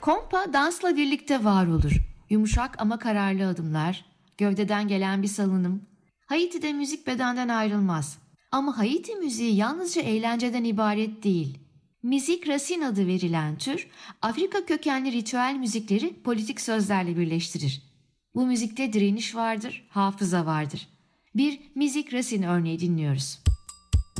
Kompa dansla birlikte var olur. Yumuşak ama kararlı adımlar, gövdeden gelen bir salınım. Haiti'de müzik bedenden ayrılmaz. Ama Haiti müziği yalnızca eğlenceden ibaret değil. Müzik Racine adı verilen tür, Afrika kökenli ritüel müzikleri politik sözlerle birleştirir. Bu müzikte direniş vardır, hafıza vardır. Bir müzik Racine örneği dinliyoruz.